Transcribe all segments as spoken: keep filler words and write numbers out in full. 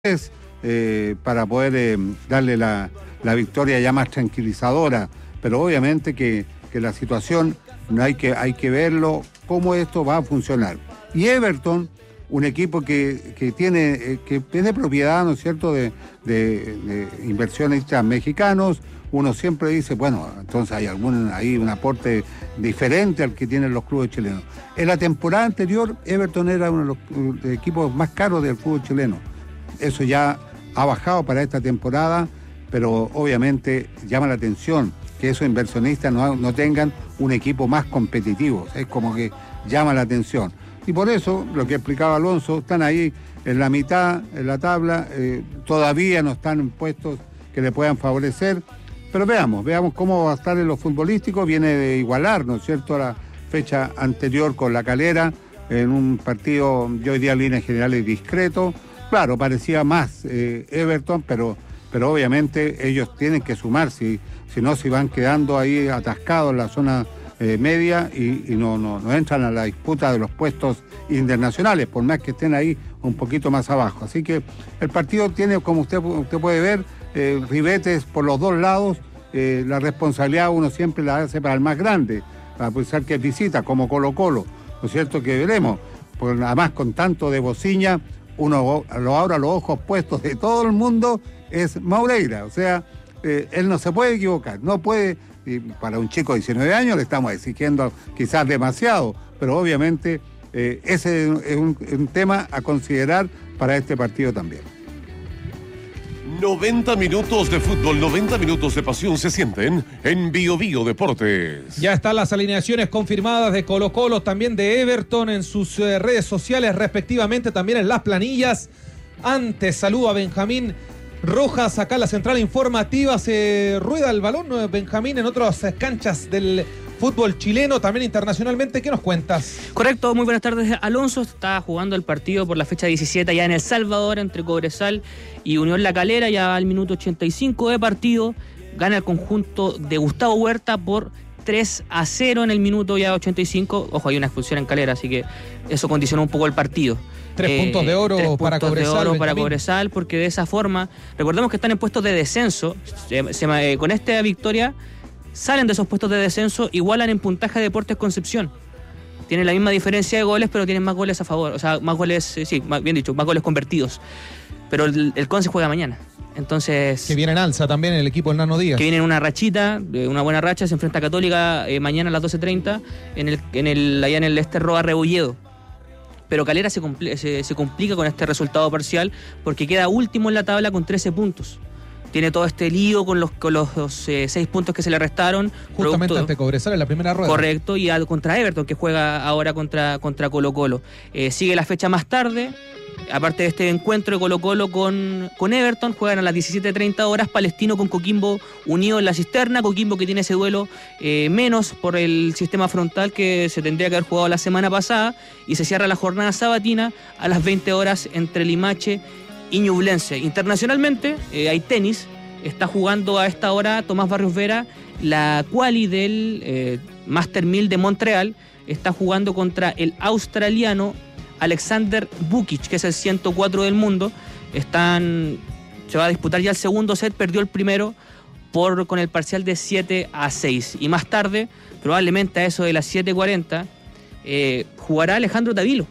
Eh, para poder eh, darle la, la victoria ya más tranquilizadora, pero obviamente que, que la situación no hay que, hay que verlo cómo esto va a funcionar. Y Everton, un equipo que, que tiene, eh, que es de propiedad, ¿no es cierto?, de, de, de inversionistas mexicanos. Uno siempre dice, bueno, entonces hay algún ahí un aporte diferente al que tienen los clubes chilenos. En la temporada anterior, Everton era uno de los equipos más caros del fútbol chileno. Eso ya ha bajado para esta temporada, pero obviamente llama la atención que esos inversionistas no, no tengan un equipo más competitivo. Es como que llama la atención. Y por eso, lo que explicaba Alonso, están ahí en la mitad, en la tabla, eh, todavía no están en puestos que le puedan favorecer, pero veamos, veamos cómo va a estar en lo futbolístico. Viene de igualar, ¿no es cierto?, a la fecha anterior con La Calera, en un partido, yo diría en líneas generales, discreto. Claro, parecía más eh, Everton, pero, pero obviamente ellos tienen que sumar, si, si no se van quedando ahí atascados en la zona eh, media y, y no, no, no entran a la disputa de los puestos internacionales, por más que estén ahí un poquito más abajo. Así que el partido tiene, como usted, usted puede ver, eh, ribetes por los dos lados. Eh, la responsabilidad uno siempre la hace para el más grande, para pensar que es visita, como Colo Colo, ¿no es cierto?, que veremos, porque además con tanto de bociña, uno lo ahora los ojos puestos de todo el mundo es Maureira. O sea, eh, él no se puede equivocar, no puede, y para un chico de diecinueve años le estamos exigiendo quizás demasiado, pero obviamente eh, ese es un, un tema a considerar para este partido también. noventa minutos de fútbol, noventa minutos de pasión se sienten en Bio Bio Deportes. Ya están las alineaciones confirmadas de Colo Colo, también de Everton en sus eh, redes sociales respectivamente, también en las planillas. Antes saludo a Benjamín Rojas, acá en la central informativa. Se rueda el balón, Benjamín, en otras canchas del fútbol chileno, también internacionalmente. ¿Qué nos cuentas? Correcto, muy buenas tardes. Alonso está jugando el partido por la fecha diecisiete ya en El Salvador entre Cobresal y Unión La Calera, ya al minuto ochenta y cinco de partido. Gana el conjunto de Gustavo Huerta por tres a cero en el minuto ya ochenta y cinco. Ojo, hay una expulsión en Calera, así que eso condicionó un poco el partido. Tres eh, puntos de oro tres para puntos Cobresal. De oro para Cobresal, porque de esa forma, recordemos que están en puestos de descenso. Se, se, eh, con esta victoria salen de esos puestos de descenso, igualan en puntaje a Deportes Concepción. Tienen la misma diferencia de goles, pero tienen más goles a favor. O sea, más goles, eh, sí, más, bien dicho, más goles convertidos. Pero el, el Conce juega mañana. Entonces, que viene en alza también el equipo del Nano Díaz. Que viene en una rachita, una buena racha, se enfrenta a Católica eh, mañana a las doce treinta en el, en el, allá en el Este Roa Rebolledo. Pero Calera se, compl- se, se complica con este resultado parcial porque queda último en la tabla con trece puntos. Tiene todo este lío con los, con los, los eh, seis puntos que se le restaron. Justamente producto, ante Cobresal en la primera rueda. Correcto, y a, contra Everton, que juega ahora contra, contra Colo Colo. Eh, sigue la fecha más tarde. Aparte de este encuentro de Colo Colo con, con Everton, juegan a las diecisiete treinta horas Palestino con Coquimbo unido en la cisterna. Coquimbo que tiene ese duelo eh, menos por el sistema frontal que se tendría que haber jugado la semana pasada. Y se cierra la jornada sabatina a las veinte horas entre Limache y Ñublense. Internacionalmente eh, hay tenis. Está jugando a esta hora Tomás Barrios Vera, la quali del eh, Master mil de Montreal. Está jugando contra el australiano Alexander Vukic, que es el ciento cuatro del mundo. Están, se va a disputar ya el segundo set, perdió el primero por, con el parcial de siete a seis. Y más tarde, probablemente a eso de las siete cuarenta, eh, jugará Alejandro Davilo.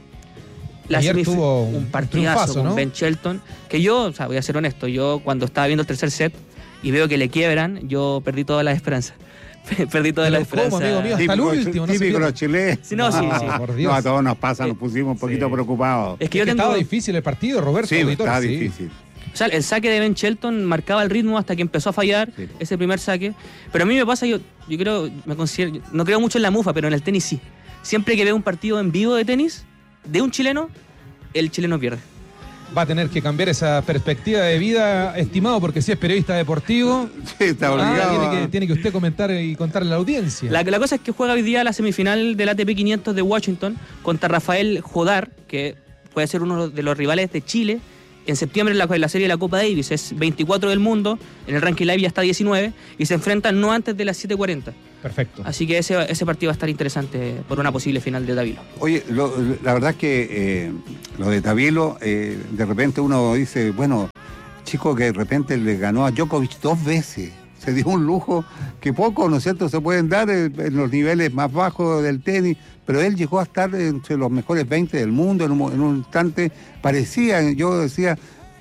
La Ayer semif- tuvo un, un partidazo un con ¿no? Ben Shelton, que yo, o sea, voy a ser honesto, yo cuando estaba viendo el tercer set y veo que le quiebran, yo perdí toda la esperanza. Perdí toda Pero la esperanza. ¿cómo, amigo mío? Hasta Típico, el último, no típico se los chilenos. Sí, no, sí, sí. No, Por Dios. no, a todos nos pasa, nos Eh, pusimos un poquito sí. preocupados. Es que Es yo que tengo... estaba difícil el partido, Roberto. Sí, Auditor, estaba sí. difícil. O sea, el saque de Ben Shelton marcaba el ritmo hasta que empezó a fallar Sí. ese primer saque. Pero a mí me pasa, yo, yo creo, me considero, no creo mucho en la mufa, pero en el tenis sí. Siempre que veo un partido en vivo de tenis de un chileno, el chileno pierde. Va a tener que cambiar esa perspectiva de vida, estimado, porque si es periodista deportivo, Sí, está obligado. ah, tiene, a- que, tiene que usted comentar y contarle a la audiencia. La, la cosa es que juega hoy día la semifinal del A T P quinientos de Washington contra Rafael Jodar, que puede ser uno de los rivales de Chile en septiembre en la, en la serie de la Copa Davis es veinticuatro del mundo, en el ranking live ya está diecinueve, y se enfrentan no antes de las siete cuarenta. Perfecto. Así que ese, ese partido va a estar interesante por una posible final de Tavilo. Oye, lo, la verdad es que eh, lo de Tavilo, eh, de repente uno dice, bueno, chico que de repente le ganó a Djokovic dos veces. Se dio un lujo que poco, ¿no es cierto?, se pueden dar en, en los niveles más bajos del tenis, pero él llegó a estar entre los mejores veinte del mundo en un, en un instante. Parecía, yo decía,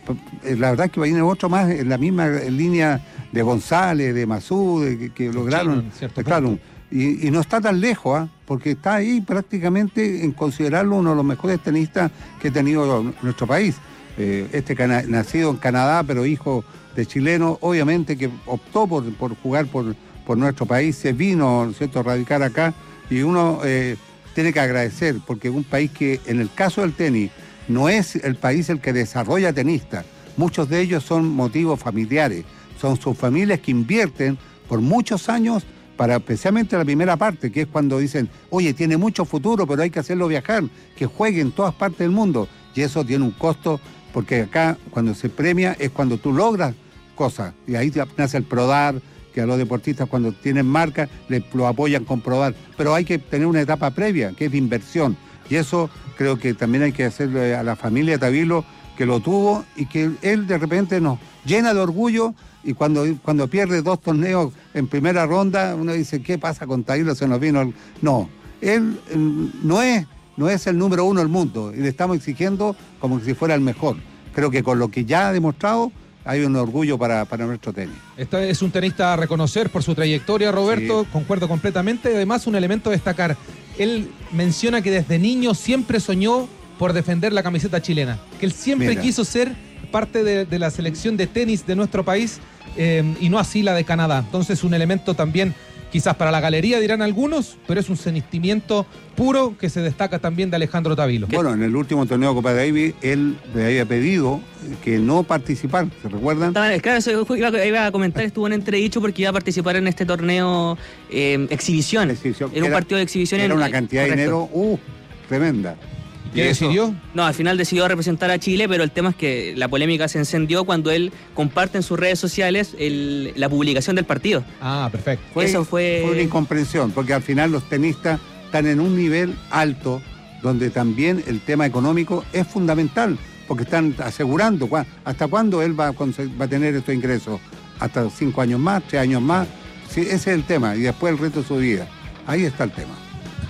la verdad es que viene otro más en la misma línea de González, de Masú, de, que, que lograron, sí, claro, y, y no está tan lejos, ¿eh? Porque está ahí prácticamente en considerarlo uno de los mejores tenistas que ha tenido nuestro país. Eh, este cana- nacido en Canadá, pero hijo de chileno, obviamente que optó por, por jugar por, por nuestro país, se vino, ¿no es cierto?, a radicar acá, y uno eh, tiene que agradecer, porque un país que, en el caso del tenis, no es el país el que desarrolla tenistas, muchos de ellos son motivos familiares, son sus familias que invierten por muchos años, para especialmente la primera parte, que es cuando dicen, oye, tiene mucho futuro, pero hay que hacerlo viajar, que juegue en todas partes del mundo, y eso tiene un costo, porque acá cuando se premia es cuando tú logras cosas, y ahí nace el Prodar, que a los deportistas cuando tienen marca les lo apoyan con Prodar, pero hay que tener una etapa previa, que es de inversión, y eso creo que también hay que hacerle a la familia Tavilo, que lo tuvo, y que él de repente nos llena de orgullo, y cuando, cuando pierde dos torneos en primera ronda, uno dice, ¿qué pasa con Tavilo? Se nos vino el... No, él no es... no es el número uno del mundo, y le estamos exigiendo como si fuera el mejor. Creo que con lo que ya ha demostrado, hay un orgullo para, para nuestro tenis. Este es un tenista a reconocer por su trayectoria, Roberto, sí. Concuerdo completamente. Además, un elemento a destacar, él menciona que desde niño siempre soñó por defender la camiseta chilena, que él siempre Mira. quiso ser parte de, de la selección de tenis de nuestro país, eh, y no así la de Canadá. Entonces, un elemento también... Quizás para la galería dirán algunos, pero es un sentimiento puro que se destaca también de Alejandro Tavilo. Bueno, en el último torneo de Copa Davis, él le había pedido que no participar, ¿se recuerdan? Claro, eso iba, iba a comentar, estuvo en entredicho porque iba a participar en este torneo eh, exhibición, exhibición. En un era, partido de exhibición. Era en, una cantidad correcto. de dinero, uh, tremenda. ¿Qué decidió? No, al final decidió representar a Chile, pero el tema es que la polémica se encendió cuando él comparte en sus redes sociales el, la publicación del partido. Ah, perfecto. Fue, Eso fue... fue una incomprensión, porque al final los tenistas están en un nivel alto, donde también el tema económico es fundamental, porque están asegurando, ¿hasta cuándo él va a, va a tener estos ingresos? ¿Hasta cinco años más, tres años más? Sí, ese es el tema, y después el resto de su vida. Ahí está el tema.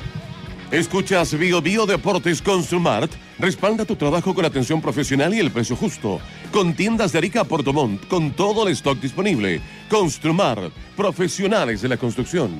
Escuchas Bio Bio Deportes con Sumart. Respalda tu trabajo con atención profesional y el precio justo. Con tiendas de Arica a Portomont, con todo el stock disponible. Construmart, profesionales de la construcción.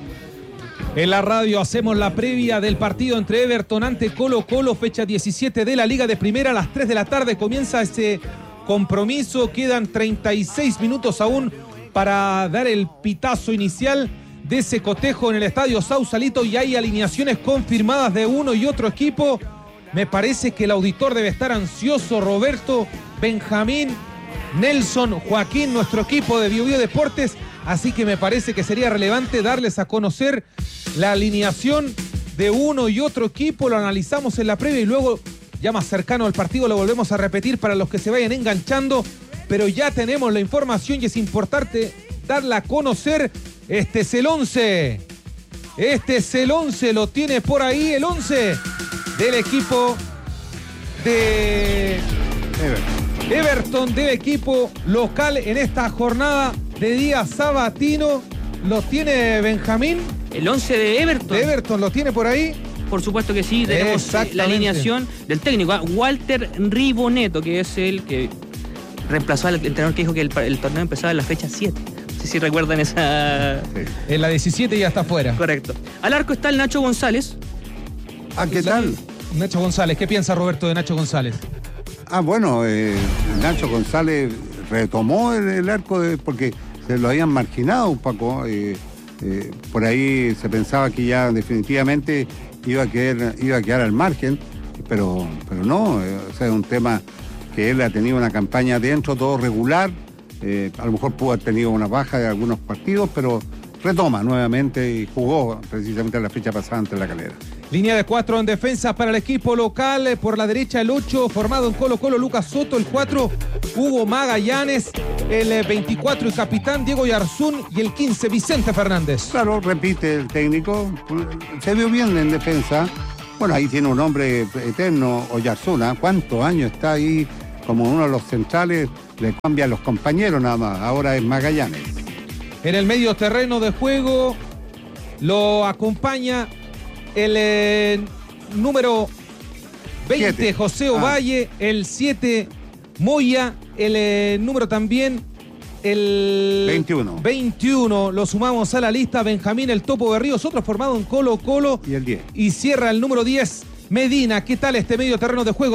En la radio hacemos la previa del partido entre Everton ante Colo Colo, fecha diecisiete de la Liga de Primera. A las tres de la tarde comienza ese compromiso. Quedan treinta y seis minutos aún para dar el pitazo inicial de ese cotejo en el estadio Sausalito, y hay alineaciones confirmadas de uno y otro equipo. Me parece que el auditor debe estar ansioso, Roberto, Benjamín, Nelson, Joaquín, nuestro equipo de Bio Bio Deportes, así que me parece que sería relevante darles a conocer la alineación de uno y otro equipo. Lo analizamos en la previa y luego, ya más cercano al partido, lo volvemos a repetir para los que se vayan enganchando, pero ya tenemos la información y es importante darla a conocer. Este es el once. Este es el once. Lo tiene por ahí el once del equipo de Everton. Everton, del equipo local en esta jornada de día sabatino. ¿Lo tiene Benjamín? El once de Everton. De Everton, ¿lo tiene por ahí? Por supuesto que sí. Tenemos la alineación del técnico, Walter Riboneto, que es el que reemplazó al entrenador que dijo que el, el torneo empezaba en la fecha siete. No sé si recuerdan esa... Sí. En la diecisiete ya está afuera. Correcto. Al arco está el Nacho González. Ah, ¿qué tal? Nacho González. ¿Qué piensa Roberto de Nacho González? Ah, bueno, eh, Nacho González retomó el, el arco de, porque se lo habían marginado un poco. Eh, eh, por ahí se pensaba que ya definitivamente iba a quedar, iba a quedar al margen, pero, pero no. Eh, o sea, es un tema que él ha tenido una campaña dentro, todo regular. Eh, a lo mejor pudo haber tenido una baja de algunos partidos, pero retoma nuevamente y jugó precisamente la fecha pasada ante La Calera. Línea de cuatro en defensa para el equipo local. Por la derecha el ocho, formado en Colo Colo, Lucas Soto. El cuatro, Hugo Magallanes. El veinticuatro, el capitán Diego Yarzún. Y el quince, Vicente Fernández. Claro, repite el técnico. Se vio bien en defensa. Bueno, ahí tiene un hombre eterno, Oyarzún. ¿Cuántos años está ahí como uno de los centrales? Le cambian los compañeros nada más. Ahora es Magallanes. En el medio terreno de juego lo acompaña el eh, número veinte, Siete. José Ah. Ovalle, el siete, Moya, el eh, número también, el veintiuno. veintiuno, lo sumamos a la lista, Benjamín el Topo Berríos, otro formado en Colo Colo, Y el diez. y cierra el número diez, Medina. ¿Qué tal este medio terreno de juego?